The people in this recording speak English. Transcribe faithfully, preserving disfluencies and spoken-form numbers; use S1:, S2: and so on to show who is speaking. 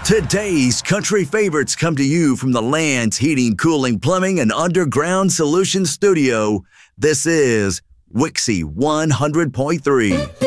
S1: Today's country favorites come to you from the Land's Heating, Cooling, Plumbing, and Underground Solutions Studio. This is Wixie one hundred point three.